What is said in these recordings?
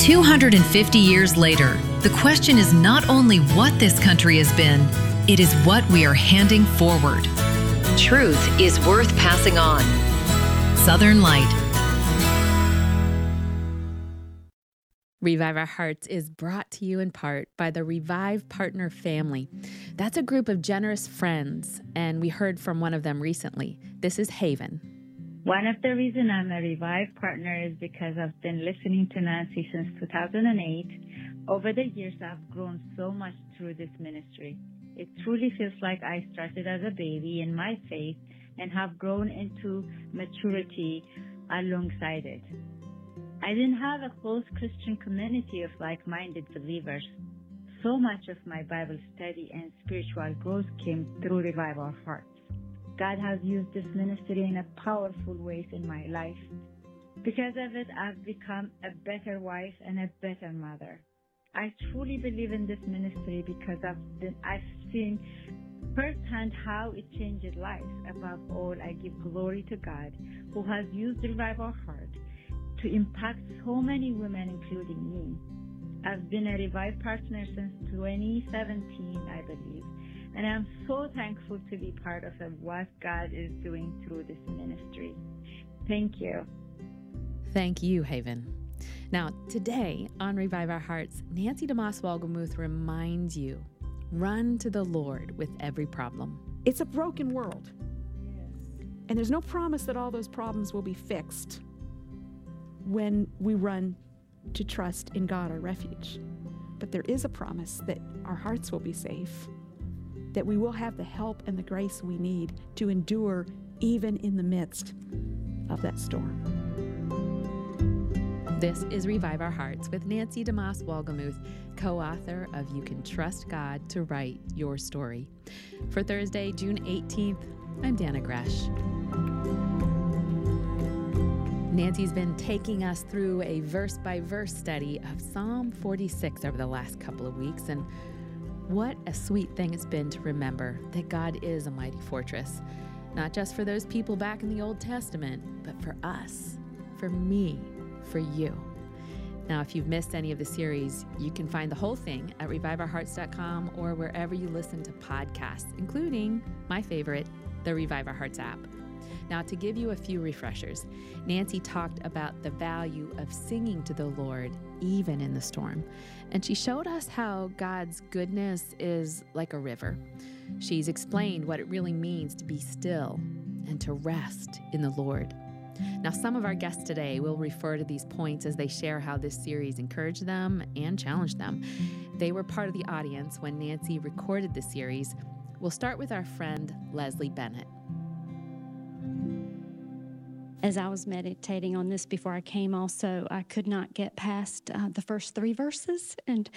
250 years later, the question is not only what this country has been, it is what we are handing forward. Truth is worth passing on. Southern Light. Revive Our Hearts is brought to you in part by the Revive Partner family. That's a group of generous friends, and we heard from one of them recently. This is Haven. One of the reasons I'm a Revive Partner is because I've been listening to Nancy since 2008. Over the years, I've grown so much through this ministry. It truly feels like I started as a baby in my faith and have grown into maturity alongside it. I didn't have a close Christian community of like-minded believers. So much of my Bible study and spiritual growth came through Revive Our Hearts. God has used this ministry in a powerful ways in my life. Because of it, I've become a better wife and a better mother. I truly believe in this ministry because I've seen firsthand how it changes lives. Above all, I give glory to God, who has used Revive Our Heart to impact so many women, including me. I've been a Revive Partner since 2017, I believe, and I'm so thankful to be part of what God is doing through this ministry. Thank you. Thank you, Haven. Now, today on Revive Our Hearts, Nancy DeMoss Wolgemuth reminds you, run to the Lord with every problem. It's a broken world, and there's no promise that all those problems will be fixed when we run to trust in God, our refuge. But there is a promise that our hearts will be safe, that we will have the help and the grace we need to endure even in the midst of that storm. This is Revive Our Hearts with Nancy DeMoss Wolgemuth, co-author of You Can Trust God to Write Your Story. For Thursday, June 18th, I'm Dana Gresh. Nancy's been taking us through a verse-by-verse study of Psalm 46 over the last couple of weeks, and what a sweet thing it's been to remember that God is a mighty fortress, not just for those people back in the Old Testament, but for us, for me, for you. Now, if you've missed any of the series, you can find the whole thing at reviveourhearts.com or wherever you listen to podcasts, including my favorite, the Revive Our Hearts app. Now, to give you a few refreshers, Nancy talked about the value of singing to the Lord even in the storm. And she showed us how God's goodness is like a river. She's explained what it really means to be still and to rest in the Lord. Now, some of our guests today will refer to these points as they share how this series encouraged them and challenged them. They were part of the audience when Nancy recorded the series. We'll start with our friend Leslie Bennett. As I was meditating on this before I came also, I could not get past the first 3 verses. And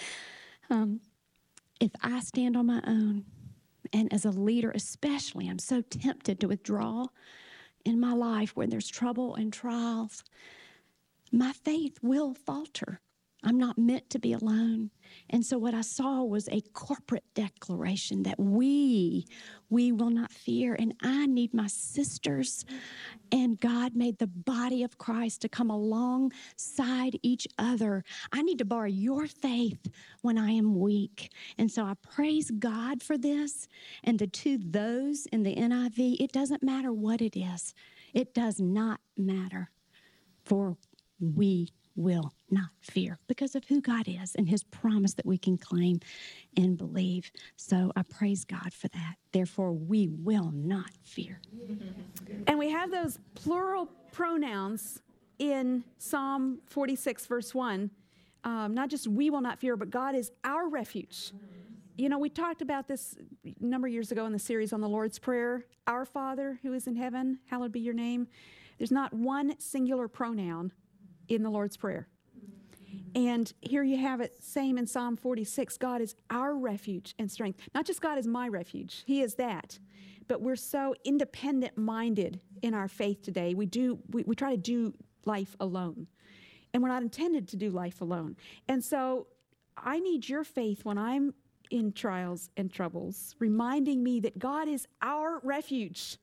if I stand on my own, and as a leader especially, I'm so tempted to withdraw in my life when there's trouble and trials, my faith will falter. I'm not meant to be alone. And so what I saw was a corporate declaration that we will not fear. And I need my sisters. And God made the body of Christ to come alongside each other. I need to borrow your faith when I am weak. And so I praise God for this. And to those in the NIV, it doesn't matter what it is. It does not matter, for we will not fear because of who God is and his promise that we can claim and believe. So I praise God for that. Therefore, we will not fear. And we have those plural pronouns in Psalm 46, verse 1. Not just we will not fear, but God is our refuge. You know, we talked about this a number of years ago in the series on the Lord's Prayer. Our Father who is in heaven, hallowed be your name. There's not one singular pronoun in the Lord's Prayer. And here you have it, same in Psalm 46, God is our refuge and strength. Not just God is my refuge, he is that. But we're so independent-minded in our faith today. We try to do life alone. And we're not intended to do life alone. And so I need your faith when I'm in trials and troubles, reminding me that God is our refuge.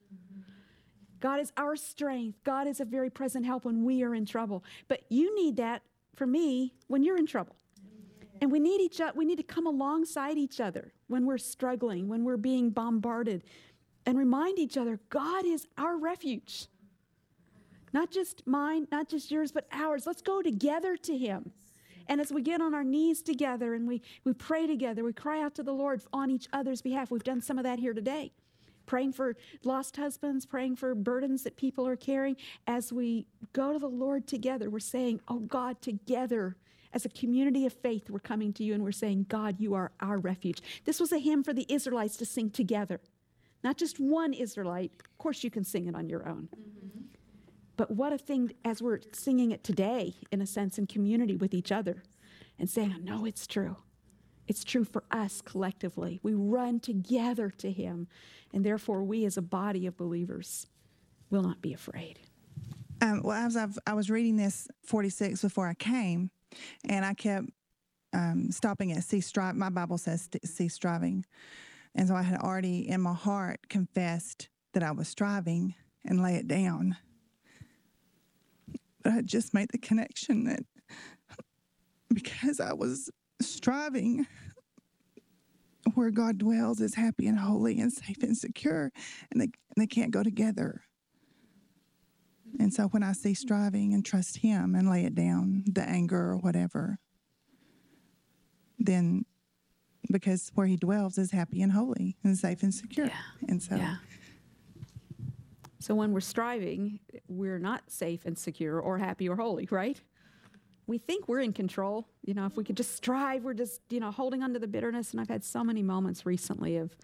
God is our strength. God is a very present help when we are in trouble. But you need that for me, when you're in trouble. And we need each other. We need to come alongside each other when we're struggling, when we're being bombarded, and remind each other, God is our refuge. Not just mine, not just yours, but ours. Let's go together to him. And as we get on our knees together and we pray together, we cry out to the Lord on each other's behalf. We've done some of that here today. Praying for lost husbands, praying for burdens that people are carrying. As we go to the Lord together, we're saying, oh God, together, as a community of faith, we're coming to you and we're saying, God, you are our refuge. This was a hymn for the Israelites to sing together. Not just one Israelite. Of course, you can sing it on your own. Mm-hmm. But what a thing as we're singing it today, in a sense, in community with each other and saying, no, it's true. It's true for us collectively. We run together to him, and therefore we as a body of believers will not be afraid. Well, as I was reading this 46 before I came, and I kept stopping at cease striving. My Bible says cease striving. And so I had already in my heart confessed that I was striving and lay it down. But I had just made the connection that because I was striving, where God dwells is happy and holy and safe and secure, and they can't go together. And so when I cease striving and trust him and lay it down, the anger or whatever, then because where he dwells is happy and holy and safe and secure. Yeah. And so, So when we're striving, we're not safe and secure or happy or holy, right? We think we're in control. You know, if we could just strive, we're just, holding on to the bitterness. And I've had so many moments recently of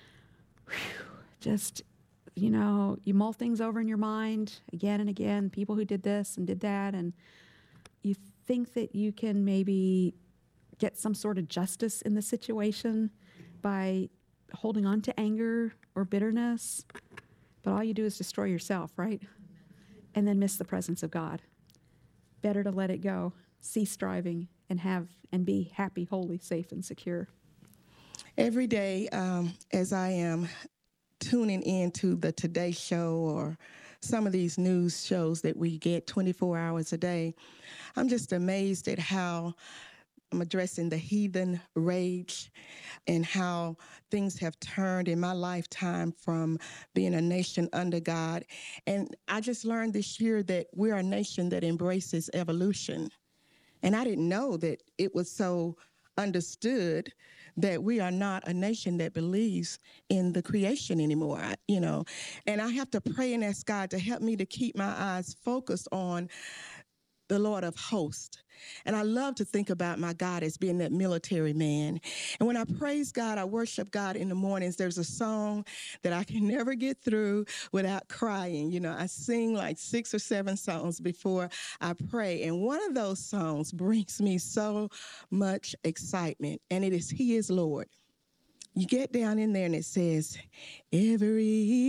just, you mull things over in your mind again and again, people who did this and did that. And you think that you can maybe get some sort of justice in the situation by holding on to anger or bitterness. But all you do is destroy yourself, right? And then miss the presence of God. Better to let it go, cease striving, and be happy, holy, safe, and secure. Every day, as I am tuning into the Today Show or some of these news shows that we get 24 hours a day, I'm just amazed at how I'm addressing the heathen rage and how things have turned in my lifetime from being a nation under God. And I just learned this year that we're a nation that embraces evolution. And I didn't know that it was so understood that we are not a nation that believes in the creation anymore, And I have to pray and ask God to help me to keep my eyes focused on the Lord of hosts. And I love to think about my God as being that military man. And when I praise God, I worship God in the mornings, there's a song that I can never get through without crying. I sing like 6 or 7 songs before I pray. And one of those songs brings me so much excitement. And it is He is Lord. You get down in there and it says, every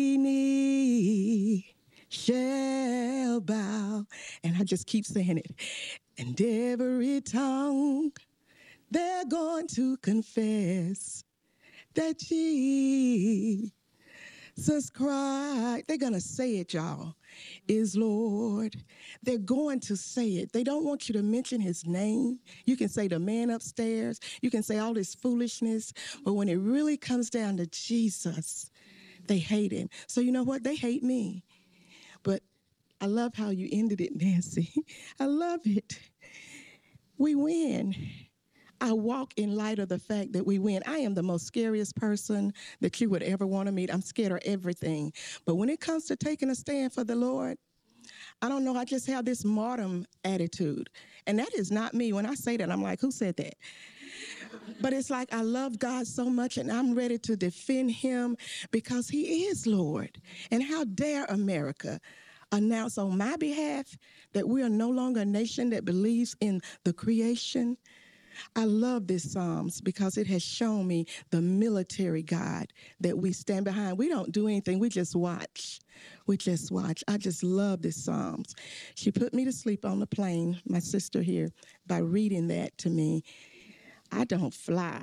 knee shall bow. And I just keep saying it. And every tongue, they're going to confess that Jesus Christ, they're going to say it, y'all, is Lord. They're going to say it. They don't want you to mention his name. You can say the man upstairs. You can say all this foolishness. But when it really comes down to Jesus, they hate him. So you know what? They hate me. But I love how you ended it, Nancy. I love it. We win. I walk in light of the fact that we win. I am the most scariest person that you would ever want to meet. I'm scared of everything. But when it comes to taking a stand for the Lord, I don't know. I just have this martyrdom attitude. And that is not me. When I say that, I'm like, who said that? But it's like I love God so much and I'm ready to defend him because he is Lord. And how dare America announce on my behalf that we are no longer a nation that believes in the creation. I love this Psalms because it has shown me the military God that we stand behind. We don't do anything. We just watch. We just watch. I just love this Psalms. She put me to sleep on the plane, my sister here, by reading that to me. I don't fly.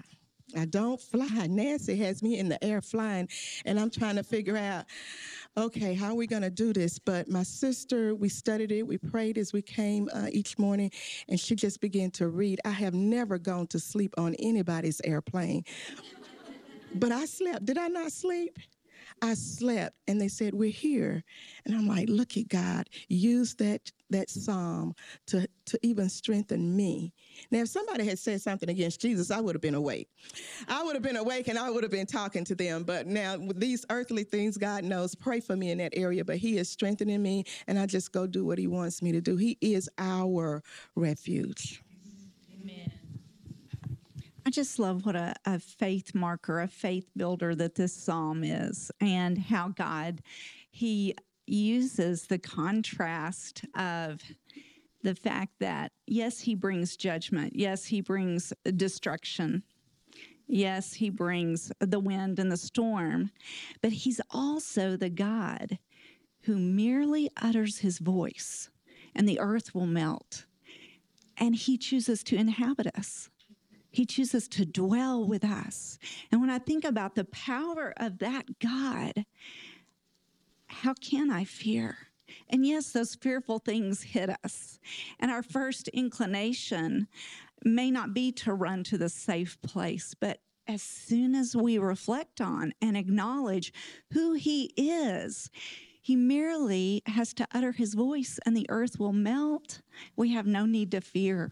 I don't fly. Nancy has me in the air flying, and I'm trying to figure out, okay, how are we going to do this? But my sister, we studied it, we prayed as we came each morning, and she just began to read. I have never gone to sleep on anybody's airplane, but I slept. Did I not sleep? I slept, and they said, we're here. And I'm like, look at God. Use that psalm to even strengthen me. Now, if somebody had said something against Jesus, I would have been awake. I would have been awake, and I would have been talking to them. But now, with these earthly things, God knows, pray for me in that area. But he is strengthening me, and I just go do what he wants me to do. He is our refuge. Amen. I just love what a faith marker, a faith builder that this psalm is, and how God, he uses the contrast of the fact that, yes, he brings judgment. Yes, he brings destruction. Yes, he brings the wind and the storm, but he's also the God who merely utters his voice and the earth will melt, and he chooses to inhabit us. He chooses to dwell with us. And when I think about the power of that God, how can I fear? And yes, those fearful things hit us. And our first inclination may not be to run to the safe place, but as soon as we reflect on and acknowledge who he is, he merely has to utter his voice and the earth will melt. We have no need to fear.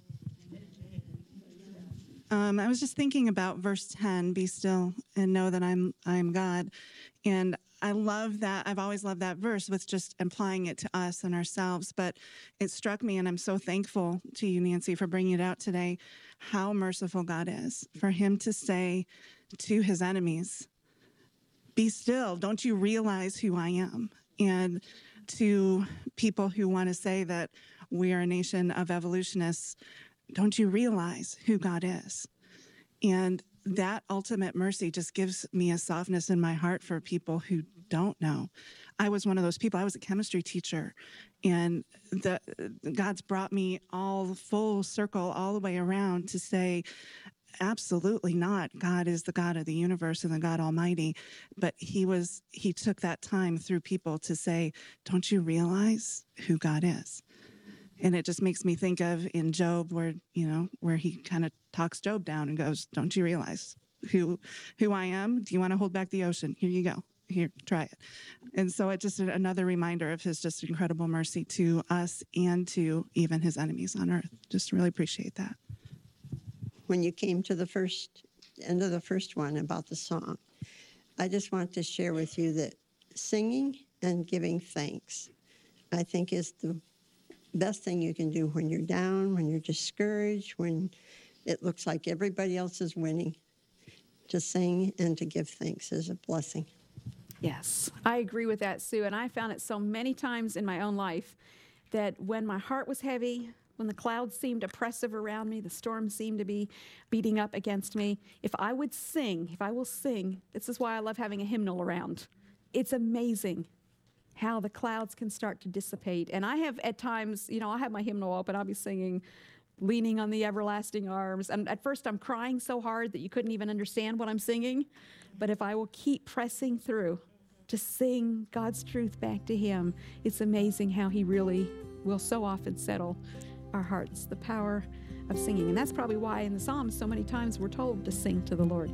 I was just thinking about verse 10, be still and know that I'm God. And I love that. I've always loved that verse with just applying it to us and ourselves. But it struck me, and I'm so thankful to you, Nancy, for bringing it out today, how merciful God is, for him to say to his enemies, be still. Don't you realize who I am? And to people who want to say that we are a nation of evolutionists, don't you realize who God is? And that ultimate mercy just gives me a softness in my heart for people who don't know. I was one of those people. I was a chemistry teacher, and God's brought me all full circle all the way around to say, absolutely not. God is the God of the universe and the God Almighty. But he took that time through people to say, don't you realize who God is? And it just makes me think of in Job where he kind of talks Job down and goes, don't you realize who I am? Do you want to hold back the ocean? Here you go. Here, try it. And so it's just another reminder of his just incredible mercy to us and to even his enemies on earth. Just really appreciate that. When you came to the end of the first one about the song, I just want to share with you that singing and giving thanks, I think, is the best thing you can do when you're down, when you're discouraged, when it looks like everybody else is winning. To sing and to give thanks is a blessing. Yes, I agree with that, Sue. And I found it so many times in my own life that when my heart was heavy, when the clouds seemed oppressive around me, the storm seemed to be beating up against me, if I will sing, this is why I love having a hymnal around. It's amazing how the clouds can start to dissipate. And I have at times, I'll have my hymnal open, I'll be singing, leaning on the everlasting arms. And at first I'm crying so hard that you couldn't even understand what I'm singing. But if I will keep pressing through to sing God's truth back to him, it's amazing how he really will so often settle our hearts, the power of singing. And that's probably why in the Psalms so many times we're told to sing to the Lord.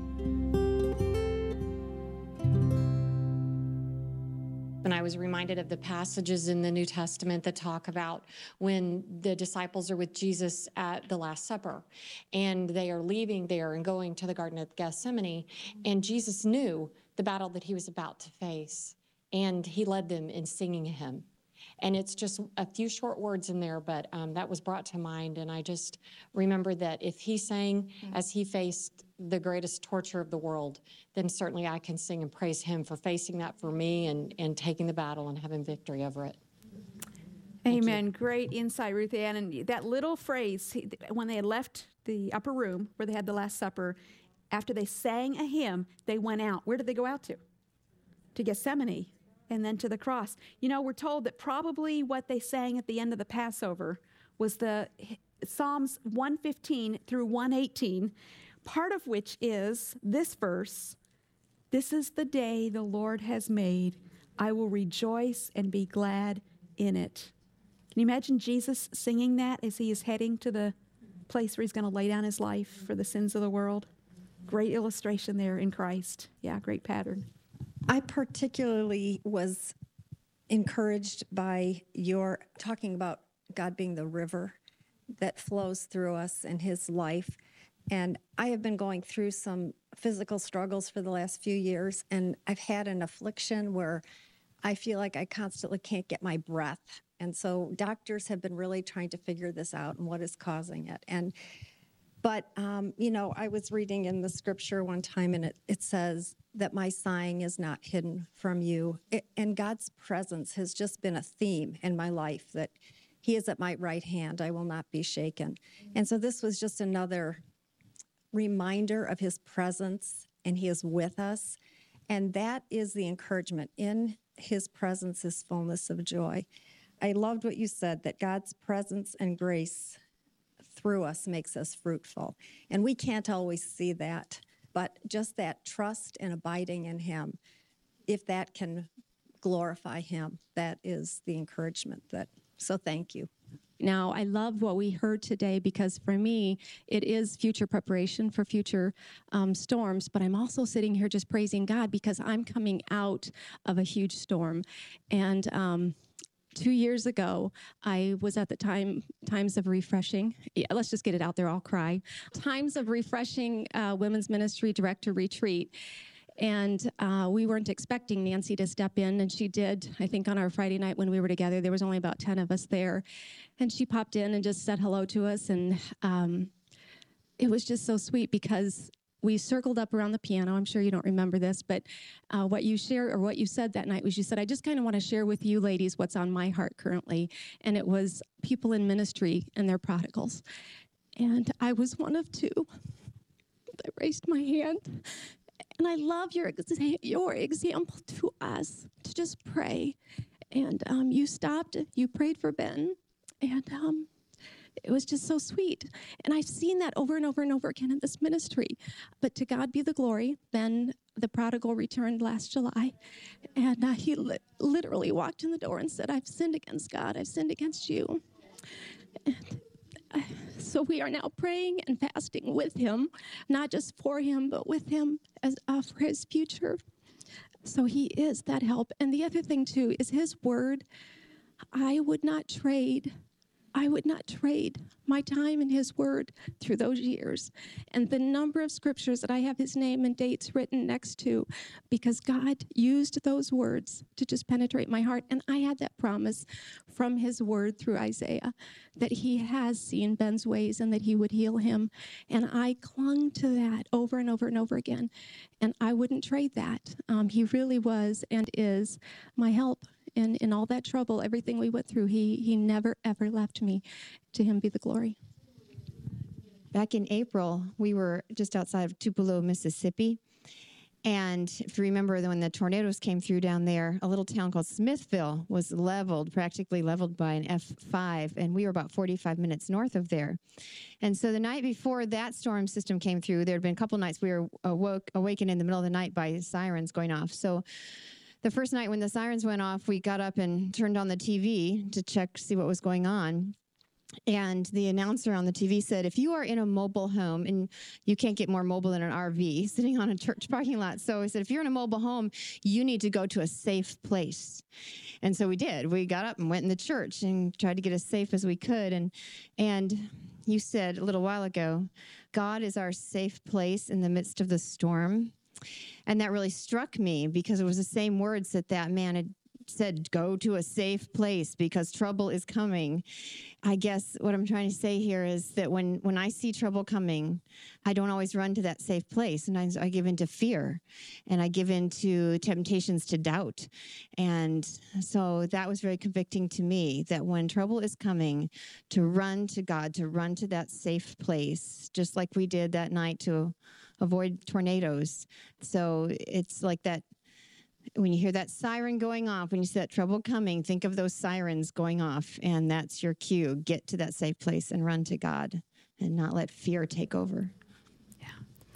And I was reminded of the passages in the New Testament that talk about when the disciples are with Jesus at the Last Supper and they are leaving there and going to the Garden of Gethsemane, and Jesus knew the battle that he was about to face, and he led them in singing a hymn. And it's just a few short words in there, but that was brought to mind, and I just remembered that if he sang as he faced the greatest torture of the world, then certainly I can sing and praise him for facing that for me and taking the battle and having victory over it. Amen. Great insight, Ruth Ann. And that little phrase, when they had left the upper room where they had the Last Supper, after they sang a hymn, they went out. Where did they go out to? To Gethsemane and then to the cross. We're told that probably what they sang at the end of the Passover was the Psalms 115 through 118, part of which is this verse, "This is the day the Lord has made. I will rejoice and be glad in it." Can you imagine Jesus singing that as he is heading to the place where he's going to lay down his life for the sins of the world? Great illustration there in Christ. Yeah, great pattern. I particularly was encouraged by your talking about God being the river that flows through us and his life. And I have been going through some physical struggles for the last few years, and I've had an affliction where I feel like I constantly can't get my breath. And so doctors have been really trying to figure this out and what is causing it. But I was reading in the scripture one time, and it says that my sighing is not hidden from you. And God's presence has just been a theme in my life, that he is at my right hand. I will not be shaken. And so this was just another reminder of his presence, and he is with us. And that is the encouragement. In his presence is fullness of joy. I loved what you said, that God's presence and grace through us makes us fruitful. And we can't always see that, but just that trust and abiding in him, if that can glorify him, that is the encouragement. So thank you. Now, I love what we heard today, because for me, it is future preparation for future storms, but I'm also sitting here just praising God because I'm coming out of a huge storm. And 2 years ago, I was at the Times of Refreshing. Yeah, let's just get it out there. I'll cry. Times of Refreshing Women's Ministry Director Retreat. And we weren't expecting Nancy to step in, and she did. I think on our Friday night when we were together, there was only about 10 of us there. And she popped in and just said hello to us. And it was just so sweet because we circled up around the piano. I'm sure you don't remember this, but what you said that night was, you said, "I just kind of want to share with you ladies what's on my heart currently." And it was people in ministry and their prodigals. And I was one of two. I raised my hand. And I love your example to us to just pray. And you stopped, you prayed for Ben, and it was just so sweet. And I've seen that over and over and over again in this ministry. But to God be the glory. Ben, the prodigal, returned last July. And he literally walked in the door and said, "I've sinned against God. I've sinned against you." And so we are now praying and fasting with him, not just for him, but with him as for his future. So he is that help. And the other thing, too, is his word. I would not trade my time in his word through those years. And the number of scriptures that I have his name and dates written next to, because God used those words to just penetrate my heart. And I had that promise from his word through Isaiah that he has seen Ben's ways and that he would heal him. And I clung to that over and over and over again. And I wouldn't trade that. He really was and is my help. And in all that trouble, everything we went through, he never, ever left me. To him be the glory. Back in April, we were just outside of Tupelo, Mississippi. And if you remember, when the tornadoes came through down there, a little town called Smithville was practically leveled by an F5, and we were about 45 minutes north of there. And so the night before that storm system came through, there had been a couple nights we were awakened in the middle of the night by sirens going off. So the first night when the sirens went off, we got up and turned on the TV to see what was going on. And the announcer on the TV said, "If you are in a mobile home," and you can't get more mobile than an RV, sitting on a church parking lot. So he said, "If you're in a mobile home, you need to go to a safe place." And so we did. We got up and went in the church and tried to get as safe as we could. And you said a little while ago, God is our safe place in the midst of the storm. And that really struck me because it was the same words that man had said, "Go to a safe place because trouble is coming." I guess what I'm trying to say here is that when I see trouble coming, I don't always run to that safe place. Sometimes I give into fear and I give into temptations to doubt. And so that was very convicting to me, that when trouble is coming, to run to God, to run to that safe place, just like we did that night to avoid tornadoes. So it's like that. When you hear that siren going off, when you see that trouble coming, think of those sirens going off, and that's your cue. Get to that safe place and run to God and not let fear take over. Yeah.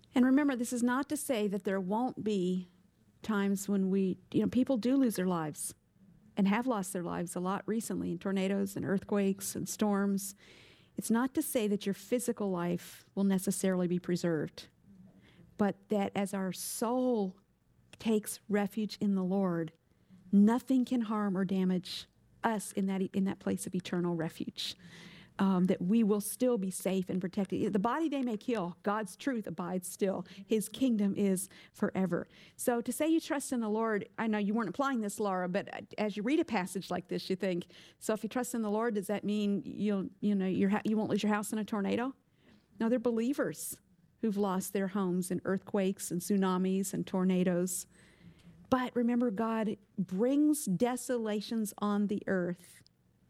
And remember, this is not to say that there won't be times when people do lose their lives and have lost their lives a lot recently in tornadoes and earthquakes and storms. It's not to say that your physical life will necessarily be preserved, but that as our soul takes refuge in the Lord, nothing can harm or damage us in that place of eternal refuge. That we will still be safe and protected. The body they may kill, God's truth abides still. His kingdom is forever. So to say you trust in the Lord, I know you weren't applying this, Laura, but as you read a passage like this, you think, so if you trust in the Lord, does that mean you won't lose your house in a tornado? No, they're believers who've lost their homes in earthquakes and tsunamis and tornadoes. But remember, God brings desolations on the earth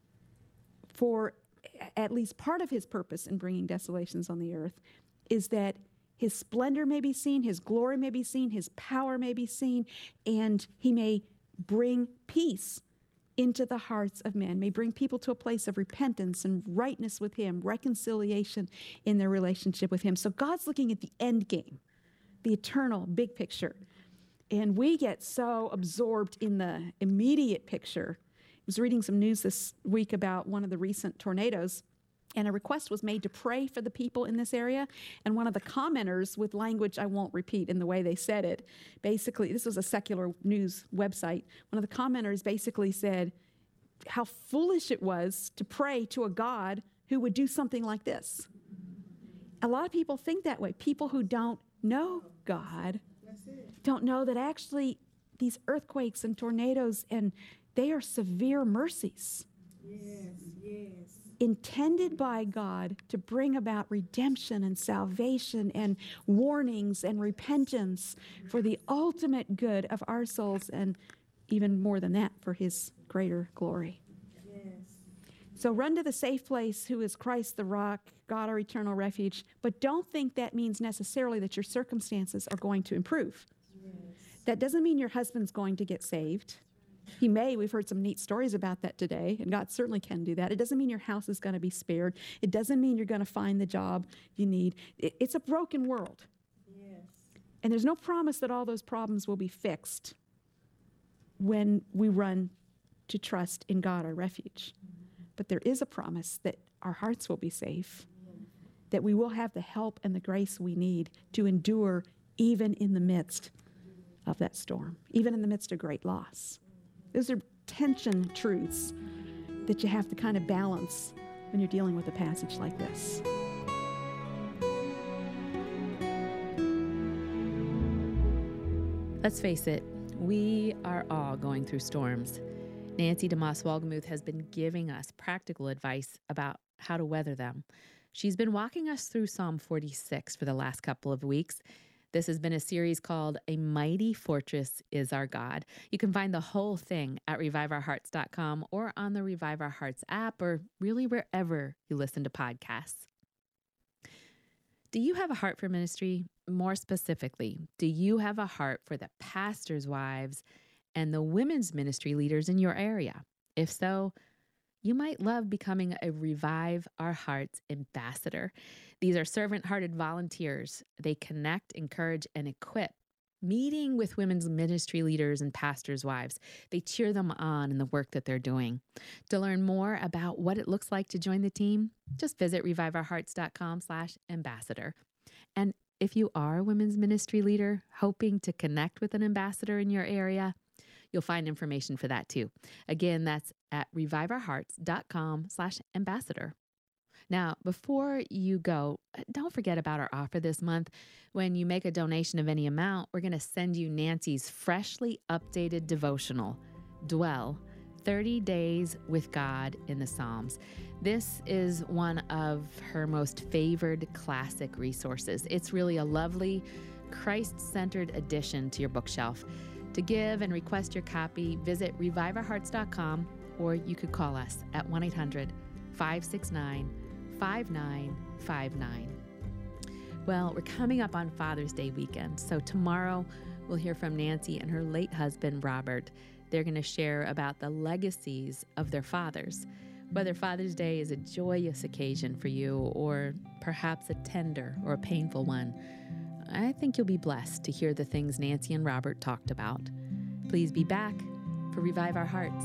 for at least part of his purpose in bringing desolations on the earth is that his splendor may be seen, his glory may be seen, his power may be seen, and he may bring peace into the hearts of men, may bring people to a place of repentance and rightness with him, reconciliation in their relationship with him. So God's looking at the end game, the eternal big picture. And we get so absorbed in the immediate picture. I was reading some news this week about one of the recent tornadoes, and a request was made to pray for the people in this area. And one of the commenters, with language I won't repeat in the way they said it, basically, this was a secular news website, one of the commenters basically said how foolish it was to pray to a God who would do something like this. A lot of people think that way. People who don't know God don't know that actually these earthquakes and tornadoes, and they are severe mercies. Yes. Intended by God to bring about redemption and salvation and warnings and repentance for the ultimate good of our souls, and even more than that, for his greater glory. Yes. So run to the safe place, who is Christ the rock, God our eternal refuge, but don't think that means necessarily that your circumstances are going to improve. Yes. That doesn't mean your husband's going to get saved. He may. We've heard some neat stories about that today, and God certainly can do that. It doesn't mean your house is going to be spared. It doesn't mean you're going to find the job you need. It's a broken world. Yes. And there's no promise that all those problems will be fixed when we run to trust in God, our refuge. But there is a promise that our hearts will be safe, that we will have the help and the grace we need to endure even in the midst of that storm, even in the midst of great loss. Those are tension truths that you have to kind of balance when you're dealing with a passage like this. Let's face it, we are all going through storms. Nancy DeMoss Wolgemuth has been giving us practical advice about how to weather them. She's been walking us through Psalm 46 for the last couple of weeks. This has been a series called A Mighty Fortress is Our God. You can find the whole thing at reviveourhearts.com or on the Revive Our Hearts app, or really wherever you listen to podcasts. Do you have a heart for ministry? More specifically, do you have a heart for the pastors' wives and the women's ministry leaders in your area? If so, you might love becoming a Revive Our Hearts ambassador. These are servant-hearted volunteers. They connect, encourage, and equip, meeting with women's ministry leaders and pastors' wives. They cheer them on in the work that they're doing. To learn more about what it looks like to join the team, just visit reviveourhearts.com/ambassador. And if you are a women's ministry leader hoping to connect with an ambassador in your area, you'll find information for that too. Again, that's at reviveourhearts.com/ambassador. Now, before you go, don't forget about our offer this month. When you make a donation of any amount, we're going to send you Nancy's freshly updated devotional, Dwell, 30 Days with God in the Psalms. This is one of her most favored classic resources. It's really a lovely, Christ-centered addition to your bookshelf. To give and request your copy, visit reviveourhearts.com, or you could call us at 1-800-569-5959. Well, we're coming up on Father's Day weekend, so tomorrow we'll hear from Nancy and her late husband, Robert. They're going to share about the legacies of their fathers. Whether Father's Day is a joyous occasion for you or perhaps a tender or a painful one, I think you'll be blessed to hear the things Nancy and Robert talked about. Please be back for Revive Our Hearts.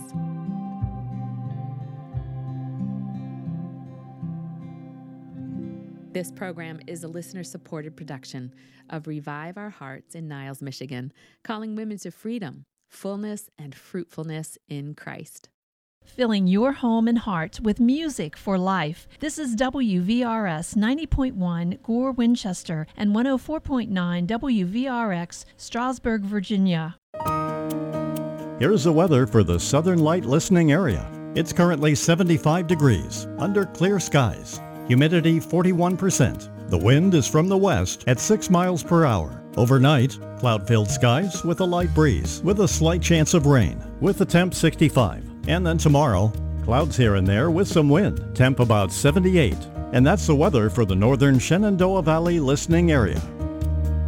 This program is a listener-supported production of Revive Our Hearts in Niles, Michigan, calling women to freedom, fullness, and fruitfulness in Christ. Filling your home and heart with music for life. This is WVRS 90.1 Gore, Winchester, and 104.9 WVRX, Strasburg, Virginia. Here's the weather for the Southern Light listening area. It's currently 75 degrees, under clear skies. Humidity 41%. The wind is from the west at 6 miles per hour. Overnight, cloud-filled skies with a light breeze, with a slight chance of rain, with the temp 65. And then tomorrow, clouds here and there with some wind, temp about 78. And that's the weather for the northern Shenandoah Valley listening area.